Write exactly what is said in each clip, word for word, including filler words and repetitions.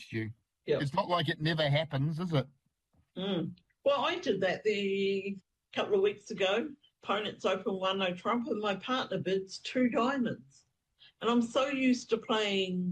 against you. Yep. It's not like it never happens, is it? Mm. Well, I did that the couple of weeks ago. Opponents open one no trump and my partner bids two diamonds. And I'm so used to playing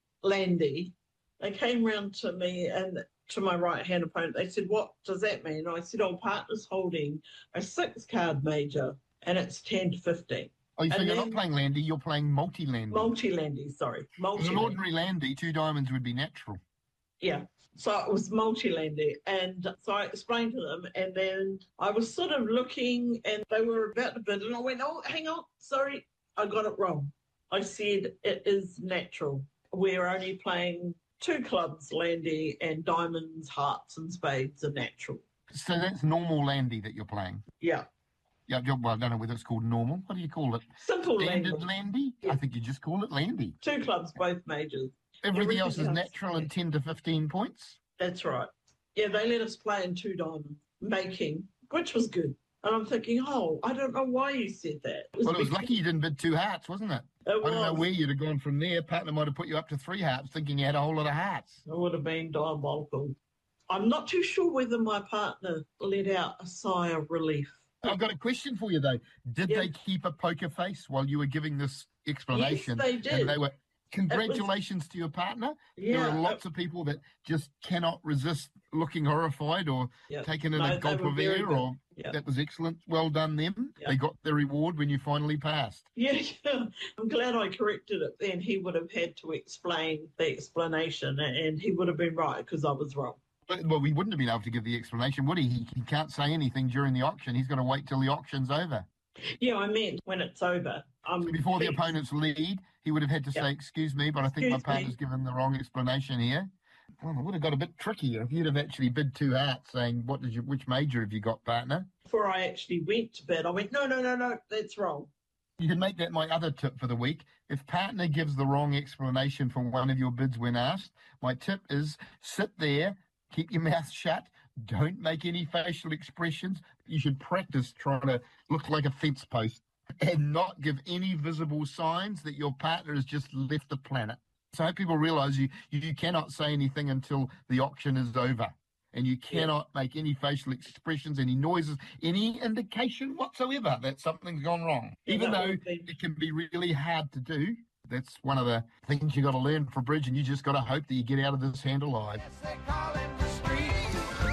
Landy. They came round to me and to my right-hand opponent. They said, what does that mean? And I said, oh, partner's holding a six-card major and it's ten to fifteen. Oh, so and you're then, not playing Landy, you're playing multi-Landy. Multi-Landy, sorry. Multi-Landy. As an ordinary Landy, two diamonds would be natural. Yeah. So it was multi-Landy. And so I explained to them, and then I was sort of looking, and they were about to bid, and I went, oh, hang on, sorry, I got it wrong. I said it is natural. We're only playing two clubs, Landy, and diamonds, hearts, and spades are natural. So that's normal Landy that you're playing? Yeah. Yeah, well, I don't know whether it's called normal. What do you call it? Simple Standard Landy. Landy? Yeah. I think you just call it Landy. Two clubs, both majors. Everything, Everything else is else, natural yeah. and ten to fifteen points? That's right. Yeah, they let us play in two diamonds, making, which was good. And I'm thinking, oh, I don't know why you said that. It was Well, it was because- lucky you didn't bid two hearts, wasn't it? It I don't know was. where you'd have gone from there. Partner might have put you up to three hearts thinking you had a whole lot of hearts. It would have been diabolical. I'm not too sure whether my partner let out a sigh of relief. I've got a question for you, though. Did Yeah. they keep a poker face while you were giving this explanation? Yes, they did. And they were, congratulations to your partner. Yeah, there are lots it- of people that just cannot resist looking horrified or yeah. taking in No, a they gulp were of very air. good. Or Yeah. that was excellent. Well done, them. Yeah. They got their reward when you finally passed. Yeah, I'm glad I corrected it then. He would have had to explain the explanation, and he would have been right because I was wrong. But, well, we wouldn't have been able to give the explanation, would he? He, he can't say anything during the auction. He's got to wait till the auction's over. Yeah, I meant when it's over. Um, So before the he- opponent's lead, he would have had to Yeah. say, excuse me, but I think my Excuse me. partner's given the wrong explanation here. Well, it would have got a bit trickier if you'd have actually bid two hearts saying, what did you, which major have you got, partner? Before I actually went to bed, I went, no, no, no, no, that's wrong. You can make that my other tip for the week. If partner gives the wrong explanation for one of your bids when asked, my tip is sit there, keep your mouth shut, don't make any facial expressions. You should practice trying to look like a fence post and not give any visible signs that your partner has just left the planet. So I hope people realize you, you cannot say anything until the auction is over. And you cannot make any facial expressions, any noises, any indication whatsoever that something's gone wrong. Yeah, Even that though would be- it can be really hard to do. That's one of the things you got to learn for bridge, and you just got to hope that you get out of this hand alive. Yes, they call him the street.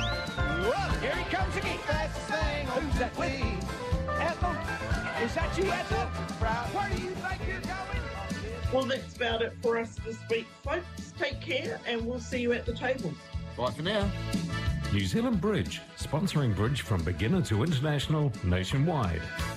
Whoa, here he comes again. That's the thing. Who's that with me? Ethel? Is that you, Ethel? Where do you think you're going? Well, that's about it for us this week, folks. Take care, and we'll see you at the tables. Bye for now. New Zealand Bridge, sponsoring bridge from beginner to international nationwide.